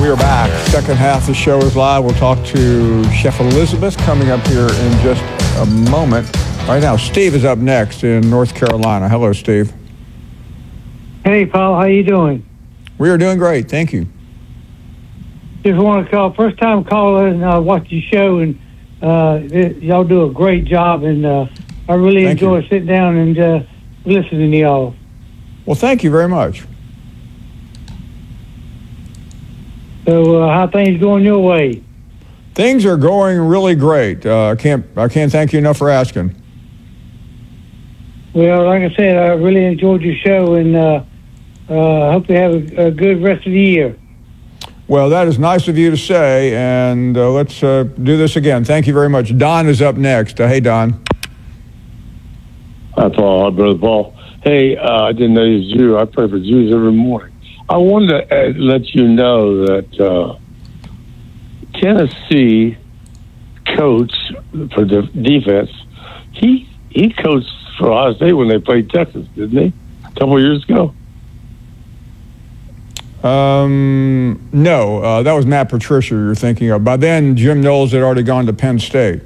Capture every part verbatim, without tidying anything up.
We are back. Second half of the show is live. We'll talk to Chef Elizabeth coming up here in just a moment. Right now, Steve is up next in North Carolina. Hello, Steve. Hey, Paul. How you doing? We are doing great. Thank you. Just want to call. First time caller and uh, watch your show, and uh, it, y'all do a great job, and uh, I really Thank enjoy you. sitting down and uh, listening to y'all. Well, thank you very much. So, uh, how things going your way? Things are going really great. Uh, I can't I can't thank you enough for asking. Well, like I said, I really enjoyed your show, and uh, uh, hope you have a, a good rest of the year. Well, that is nice of you to say, and uh, let's uh, do this again. Thank you very much. Don is up next. Uh, hey, Don. Hi, Paul. Hi, Brother Paul. Hey, uh, I didn't know you was Jew. I pray for Jews every morning. I wanted to uh, let you know that uh, Tennessee coach for the defense, he he coached for Ohio State when they played Texas, didn't he? A couple of years ago. Um, no, uh, that was Matt Patricia you're thinking of. By then, Jim Knowles had already gone to Penn State.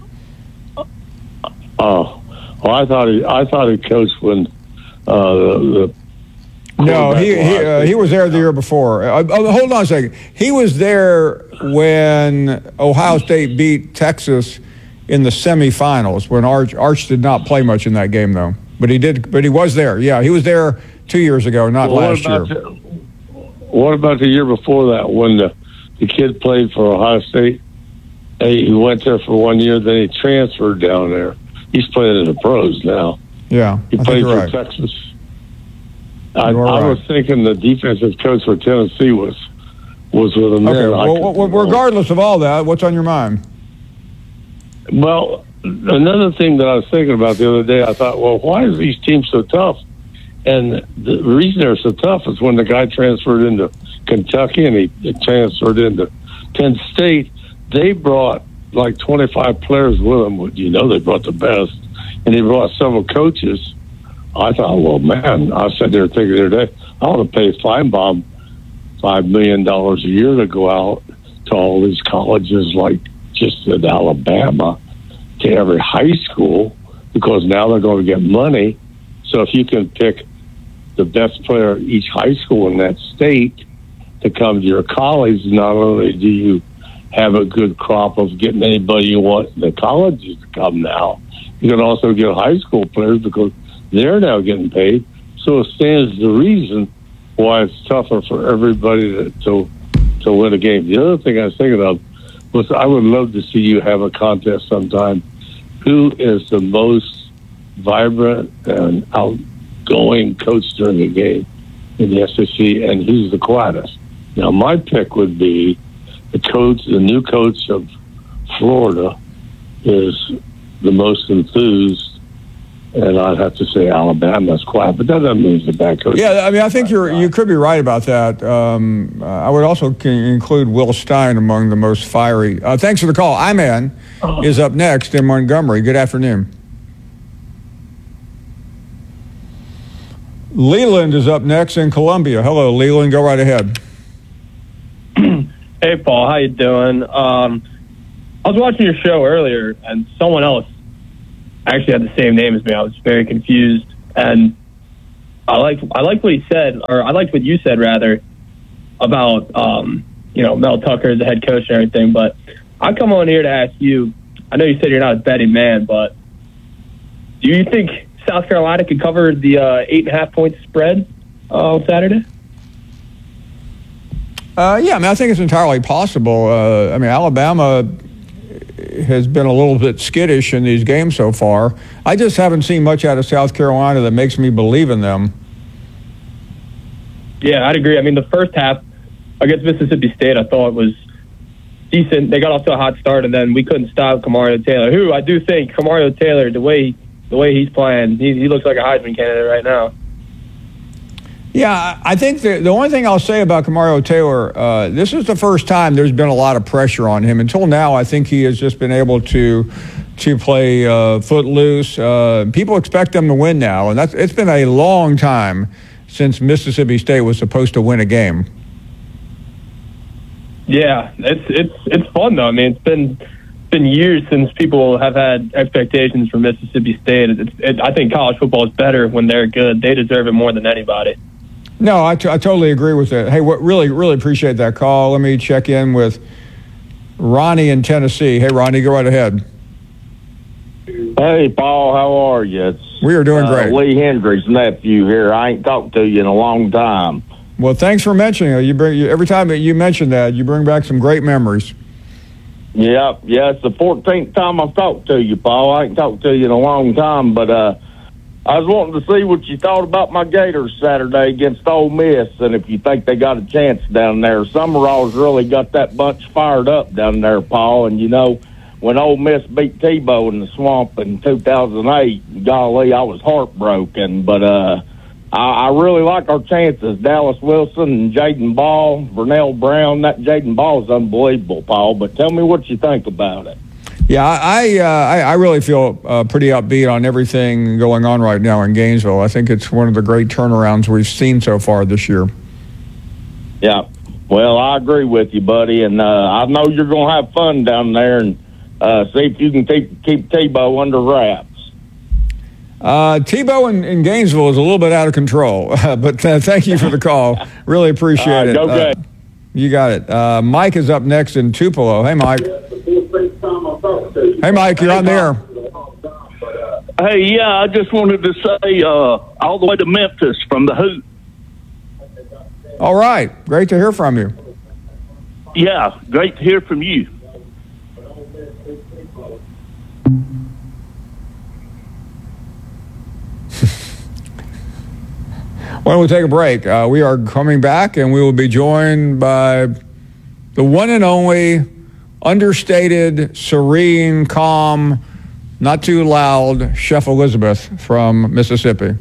Oh, well, I thought he I thought he coached when uh, the. the No, he he, uh, he was there the year before. Uh, uh, hold on a second. He was there when Ohio State beat Texas in the semifinals. When Arch Arch did not play much in that game, though. But he did. But he was there. Yeah, he was there two years ago, not well, last year. The, what about the year before that when the the kid played for Ohio State? He went there for one year, then he transferred down there. He's playing in the pros now. Yeah, he I played think for right. Texas. I, I right. was thinking the defensive coach for Tennessee was was with him. Okay, there. well, well, regardless of all that, what's on your mind? Well, another thing that I was thinking about the other day, I thought, well, why are these teams so tough? And the reason they're so tough is when the guy transferred into Kentucky and he transferred into Penn State, they brought like twenty-five players with them. You know, they brought the best. And they brought several coaches. I thought, well, man, I sat there thinking the other day, I want to pay Feinbaum five million dollars a year to go out to all these colleges like just at Alabama, to every high school, because now they're going to get money. So if you can pick the best player at each high school in that state to come to your college, not only do you have a good crop of getting anybody you want in the colleges to come now, you can also get high school players because they're now getting paid. So it stands the reason why it's tougher for everybody to, to to win a game. The other thing I was thinking of was I would love to see you have a contest sometime. Who is the most vibrant and outgoing coach during the game in the S E C, and who's the quietest? Now, my pick would be the coach, the new coach of Florida is the most enthused, and I'd have to say Alabama's quiet, but that doesn't mean he's a bad coach. Yeah, I mean, I think you're you could be right about that. Um, uh, I would also c- include Will Stein among the most fiery. Uh, thanks for the call. Iman oh. is up next in Montgomery. Good afternoon. Leland is up next in Columbia. Hello, Leland. Go right ahead. Hey, Paul. How you doing? Um, I was watching your show earlier, and someone else actually had the same name as me. I was very confused, and I liked I liked what he said, or I liked what you said rather, about um, you know Mel Tucker as the head coach and everything. But I come on here to ask you. I know you said you're not a betting man, but do you think South Carolina could cover the uh, eight and a half point spread uh, on Saturday? Uh, yeah, I mean, I think it's entirely possible. Uh, I mean, Alabama has been a little bit skittish in these games so far. I just haven't seen much out of South Carolina that makes me believe in them. Yeah, I'd agree. I mean, the first half against Mississippi State, I thought was decent. They got off to a hot start, and then we couldn't stop Kamario Taylor, who I do think Kamario Taylor, the way the way he's playing, he, he looks like a Heisman candidate right now. Yeah, I think the, the only thing I'll say about Kamario Taylor, uh, this is the first time there's been a lot of pressure on him. Until now, I think he has just been able to to play uh, footloose. Uh, people expect them to win now, and that's it's been a long time since Mississippi State was supposed to win a game. Yeah, it's it's it's fun though. I mean, it's been it's been years since people have had expectations for Mississippi State. It's, it, I think college football is better when they're good. They deserve it more than anybody. No, I, t- I totally agree with that. Hey, what, really, really appreciate that call. Let me check in with Ronnie in Tennessee. Hey, Ronnie, go right ahead. Hey, Paul, how are you? It's, we are doing uh, great. Lee Hendricks' nephew here. I ain't talked to you in a long time. Well, thanks for mentioning it. You bring you, every time that you mention that, you bring back some great memories. Yep, yeah, it's the fourteenth time I've talked to you, Paul. I ain't talked to you in a long time, but uh, I was wanting to see what you thought about my Gators Saturday against Ole Miss, and if you think they got a chance down there. Summerall's really got that bunch fired up down there, Paul, and you know, when Ole Miss beat Tebow in the swamp in two thousand eight, golly, I was heartbroken. But uh, I, I really like our chances. Dallas Wilson and Jaden Ball, Vernell Brown. That Jaden Ball is unbelievable, Paul. But tell me what you think about it. Yeah, I uh, I, I really feel uh, pretty upbeat on everything going on right now in Gainesville. I think it's one of the great turnarounds we've seen so far this year. Yeah, well, I agree with you, buddy. And uh, I know you're going to have fun down there and Uh, see if you can keep keep Tebow under wraps. Uh, Tebow in, in Gainesville is a little bit out of control, but uh, thank you for the call. Really appreciate uh, it. Go uh, you got it. Uh, Mike is up next in Tupelo. Hey, Mike. Hey, Mike, you're on the air. Hey, yeah, I just wanted to say uh, all the way to Memphis from the Hoot. All right. Great to hear from you. Yeah, great to hear from you. Why don't we take a break? Uh, we are coming back, and we will be joined by the one and only understated, serene, calm, not too loud Chef Elizabeth from Mississippi.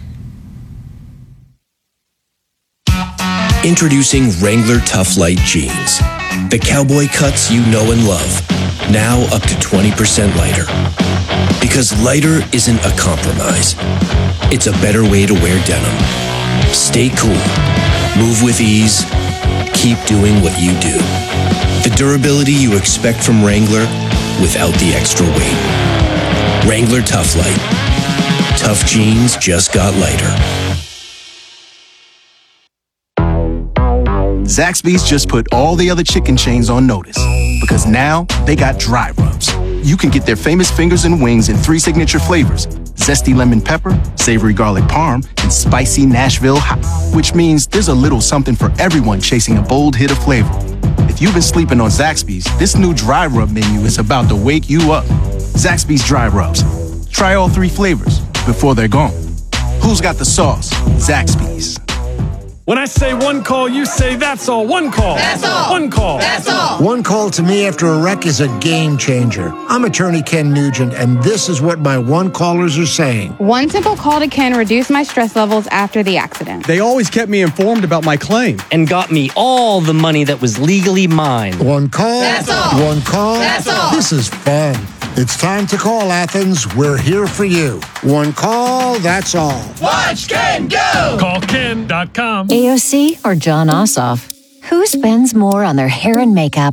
Introducing Wrangler Tough Light Jeans. The cowboy cuts you know and love. Now up to twenty percent lighter. Because lighter isn't a compromise. It's a better way to wear denim. Stay cool. Move with ease. Keep doing what you do. The durability you expect from Wrangler without the extra weight. Wrangler Tough Light. Tough jeans just got lighter. Zaxby's just put all the other chicken chains on notice because now they got dry rubs. You can get their famous fingers and wings in three signature flavors: zesty lemon pepper, savory garlic parm, and spicy Nashville hot, which means there's a little something for everyone chasing a bold hit of flavor. If you've been sleeping on Zaxby's, this new dry rub menu is about to wake you up. Zaxby's dry rubs. Try all three flavors before they're gone. Who's got the sauce? Zaxby's. When I say one call, you say that's all. One call. That's all. One call. That's all. One call to me after a wreck is a game changer. I'm attorney Ken Nugent, and this is what my one callers are saying. One simple call to Ken reduced my stress levels after the accident. They always kept me informed about my claim. And got me all the money that was legally mine. One call. That's all. One call. That's all. This is fun. It's time to call, Athens. We're here for you. One call, that's all. Watch Ken go! Call Ken dot com. A O C or John Ossoff? Who spends more on their hair and makeup?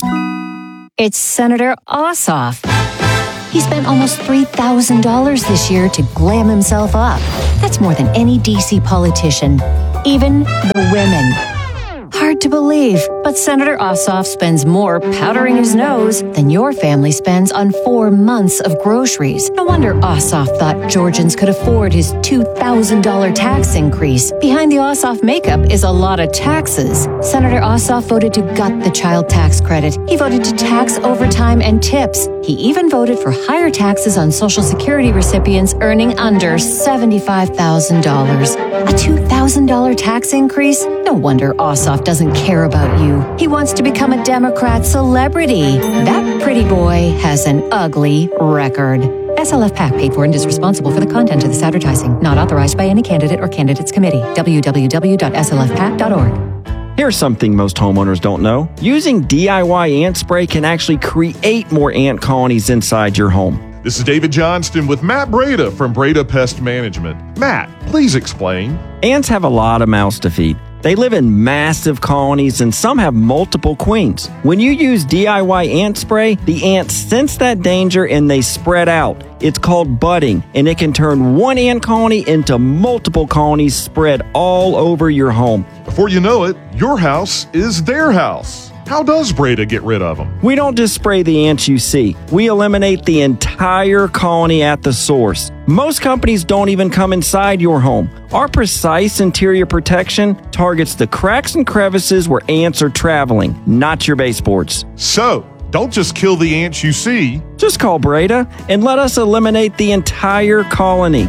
It's Senator Ossoff. He spent almost three thousand dollars this year to glam himself up. That's more than any D C politician, even the women. Hard to believe, but Senator Ossoff spends more powdering his nose than your family spends on four months of groceries. No wonder Ossoff thought Georgians could afford his two thousand dollars tax increase. Behind the Ossoff makeup is a lot of taxes. Senator Ossoff voted to gut the child tax credit. He voted to tax overtime and tips. He even voted for higher taxes on Social Security recipients earning under seventy-five thousand dollars. A two thousand dollars tax increase? No wonder Ossoff doesn't care about you. He wants to become a Democrat celebrity. That pretty boy has an ugly record. S L F PAC paid for and is responsible for the content of this advertising. Not authorized by any candidate or candidates committee. w w w dot s l f pac dot org. Here's something most homeowners don't know. Using D I Y ant spray can actually create more ant colonies inside your home. This is David Johnston with Matt Breda from Breda Pest Management. Matt, please explain. Ants have a lot of mouths to feed. They live in massive colonies and some have multiple queens. When you use D I Y ant spray, the ants sense that danger and they spread out. It's called budding, and it can turn one ant colony into multiple colonies spread all over your home. Before you know it, your house is their house. How does Breda get rid of them? We don't just spray the ants you see. We eliminate the entire colony at the source. Most companies don't even come inside your home. Our precise interior protection targets the cracks and crevices where ants are traveling, not your baseboards. So, don't just kill the ants you see. Just call Breda and let us eliminate the entire colony.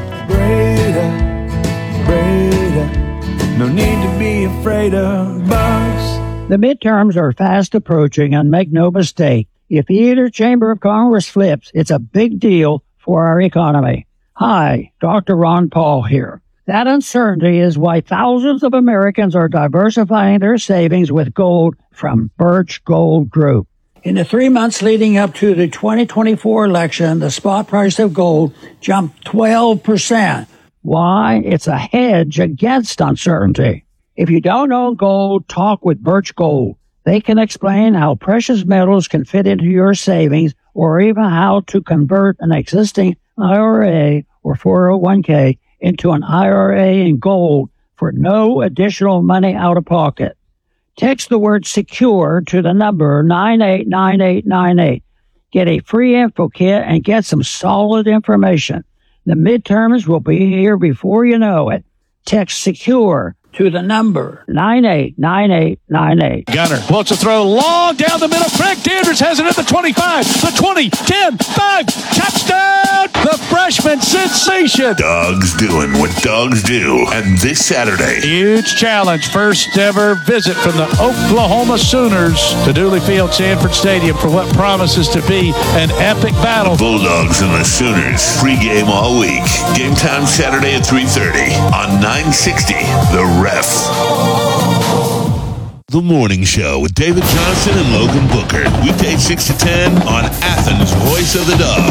Breda, Breda, no need to be afraid of bugs. The midterms are fast approaching, and make no mistake, if either chamber of Congress flips, it's a big deal for our economy. Hi, Doctor Ron Paul here. That uncertainty is why thousands of Americans are diversifying their savings with gold from Birch Gold Group. In the three months leading up to the twenty twenty-four election, the spot price of gold jumped twelve percent. Why? It's a hedge against uncertainty. If you don't own gold, talk with Birch Gold. They can explain how precious metals can fit into your savings or even how to convert an existing I R A or four oh one k into an I R A in gold for no additional money out of pocket. Text the word secure to the number nine eight nine eight nine eight. Get a free info kit and get some solid information. The midterms will be here before you know it. Text secure to the number nine eight nine eight nine eight. Gunner wants to throw long down the middle. Frank Dandridge has it at the twenty-five, the twenty, ten, five, touchdown! The freshman sensation. Dogs doing what dogs do. And this Saturday, huge challenge. First ever visit from the Oklahoma Sooners to Dooley Field, Sanford Stadium for what promises to be an epic battle. Bulldogs and the Sooners. Pregame all week. Game time Saturday at three thirty on nine sixty. The Ref. The Morning Show with David Johnson and Logan Booker. Weekday six to ten on Athens' Voice of the Dog.